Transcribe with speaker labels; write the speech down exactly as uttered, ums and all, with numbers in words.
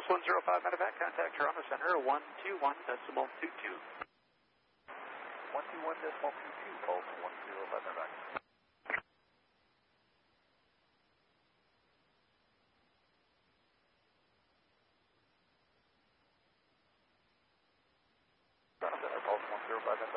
Speaker 1: Pulse one zero five Medevac, contact Toronto Center one two one decimal two two.
Speaker 2: one two one decimal two two, Pulse one zero five Medevac. Toronto Center, Pulse one zero five Medevac.